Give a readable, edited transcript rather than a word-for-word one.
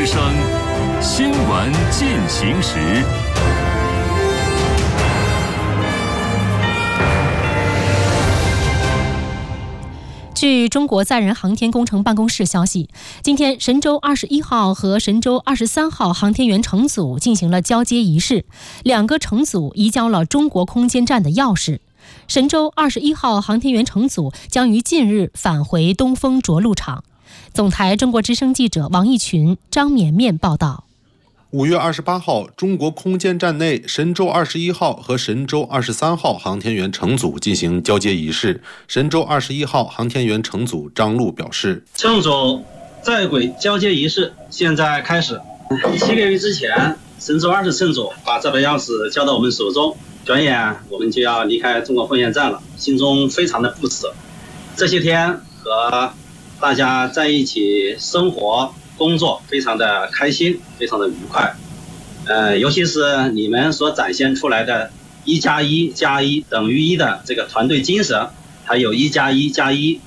之声新闻进行时。 据中国载人航天工程办公室消息，今天神舟21号和神舟23号航天员乘组进行了交接仪式，两个乘组移交了中国空间站的钥匙。神舟21号航天员乘组将于近日返回东风着陆场。总台中国之声记者王义群、张绵绵报道。 5月28号，中国空间站内神舟21号和神舟23号航天员乘组进行交接仪式。神舟21号航天员乘组张璐表示， 乘组在轨交接仪式现在开始。7个月之前，神舟20乘组把这把钥匙交到我们手中，转眼我们就要离开中国空间站了，心中非常的不舍。这些天和大家在一起生活工作非常的开心，非常的愉快，尤其是你们所展现出来的1+1+1等于1的这个团队精神，还有1+1+1